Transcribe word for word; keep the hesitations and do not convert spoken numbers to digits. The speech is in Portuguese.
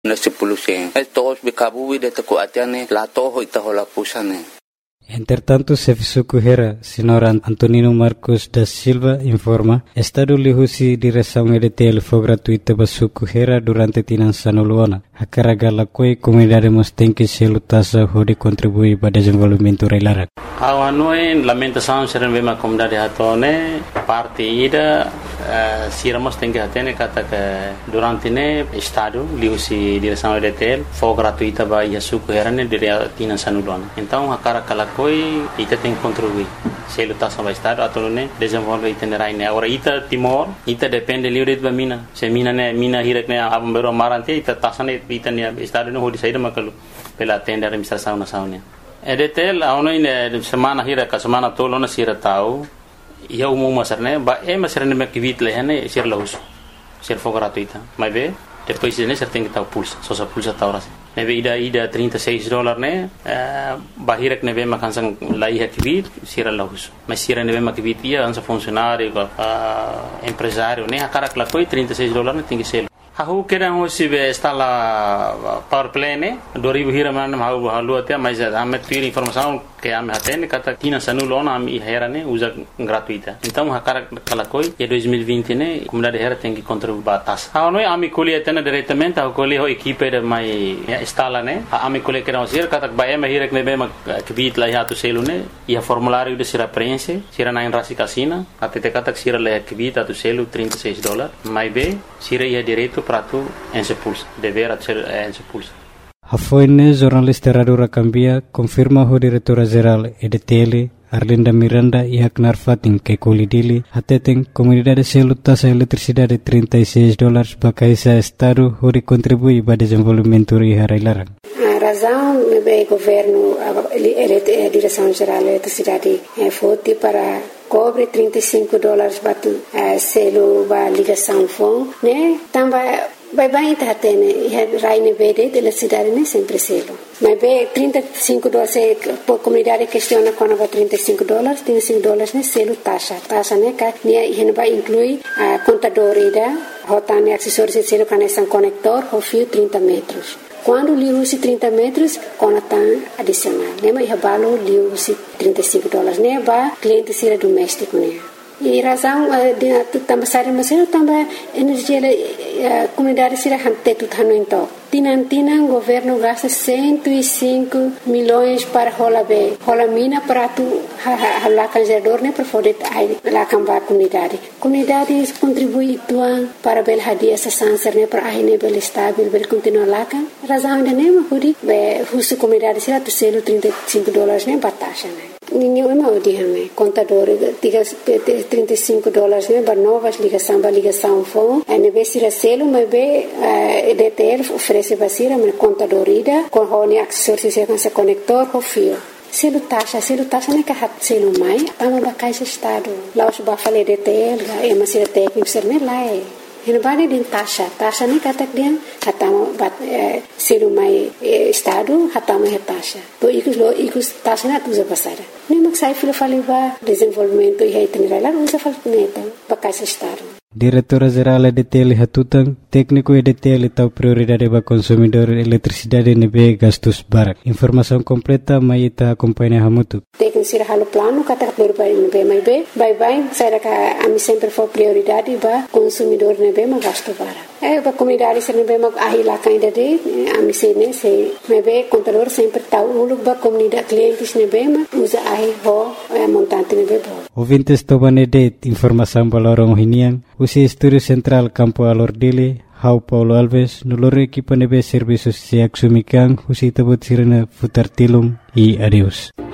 na sepuluh sen. Eh todos bekabu de te kuatiane la toho itahola pusane. Entretanto, chefe Sucuhera, senhor Antonino Marcos da Silva, informa: Estado lihusi direção E D T L foi gratuita para Sucuhera durante Tinançano Luana. A carga lakoi comunidade tem que se lutasa hori contribuir para o desenvolvimento reilara. A noi lamentação ser uma comunidade hatone parte ida siramos tem que atene kata que durante ne estado lihusi direção E D T L foi gratuita para Sucuhera ne dire Tinançano Luana. Então a carga lakoi ita tem que contribuir. Se lutasa para estado atone desenvolve itinerário ne. Agora ita Timor ita depende livre de mina. Se mina ne mina hirek ne abambero marante ita tasane ita ne estado no hodi saída makalu pela tenda administração nacional. E D T L a ne semana hira ka semana tolo na sira tau ia umum masarne ba e masarne me kivit le hane sir lahus sir fo gratuita mas be depois ne ser tem que tau pulsa só sa pulsa tau ras ne be ida ida trinta e seis dólares ne ba hirek ne be makansang lai ha kivit sir lahus mas sir ne be makivit ia ansa funcionário ba empresário ne akara kla foi trinta e seis dólares ne tem que ser Aku kira hoje está lá power plane dua ribu hira mana mau halu até mas a me ter informação que a me atende kata Tinançano Luana a hera ne usa gratuita então a cara kala koi e dois mil e vinte ne comunidade hera tem que contribuir batas a noi a me colhe atende diretamente a colhe ho equipe de mai instala ne a me colhe que não ser kata ba e me hira que be ma que bit lá ya tu selo ne e a formulário de sira prense sira na enrasi casina até te kata sira le que bit tu selo trinta e seis dólares mais be sira ia direito prato en se pulsa dever ser en se pulsa. A foine jornalista Radura Cambia confirma o diretora geral E D T L Arlinda Miranda e Aknar Fatin que colidili ateten comunidade se lutas a eletricidade trinta e seis dólares para esse estado hori contribui para desenvolvimento e harailaran. A razão é o governo a direção geral da eletricidade foi para cobre trinta e cinco dólares batu selo ba ligação fon né também vai vai tá tendo e raine verde de la cidade né sempre selo mas be trinta e cinco dólares por comunidade questiona quando vai trinta e cinco dólares trinta e cinco dólares né selo taxa taxa né que né e vai inclui a contador ida rotane acessórios de selo conexão conector o fio trinta metros. Quando liu-se trinta metros, conatan adicional. Né? Mas o liu-se trinta e cinco dólares. Né? Ba cliente sira doméstico. Né? E razão de também sair mas eu também energia a comunidade sira hante tudo hano então. Tinan tinan governo gasta cento e cinco milhões para rola be. Rola mina para tu lá canjador né para poder lá cambar comunidade. Comunidade contribui tuan para bel hadia essa sanser né para aí né bel estável bel continuar lá kan. Razão de né mas be husu comunidade sira tu selo trinta e cinco dólares né batasha né. Ninguém é mau dia né. Contador trinta e cinco dólares né para novas ligação para ligação fone. A neve sira selo mas be E D T L oferece basira mas contador ida com hone acessórios e com conector com fio. Selo taxa, selo taxa não é que hat selo mai, tamo ba caixa estado. Lá os ba falei D T L, é mas sira técnico ser né lá é. Hinabani din taxa, taxa ni katak dia hatamo bat selo mai estado hatamo é taxa. To ikus lo ikus taxa na tuza pasada. Nem maksai filo fali ba desenvolvimento e itinerário lá usa fal neta ba caixa estado. Diretora Geral E D T L Hatutang, técnico E D T L tahu prioridade para consumidor eletricidade nebe gastos barak. Informação completa mai ita acompanha hamutu. Técnico sira halo plano kata prioridade nebe mai be, bye bye, saya ka ami sempre for prioridade para consumidor nebe ma gasto barak. Eh para comunidade sira nebe ma ahila kainda de ami se ne se nebe contador sempre tahu ulu para comunidade clientes nebe ma usa ahi ho montante nebe bo. Ouvintes tobane de informação balorong hinian. Usi Estúdio Central Campo Alordile, Hau Paulo Alves, nulor equipa nebe serviços se axumikan, usi tabot sirena futar tilum e adeus.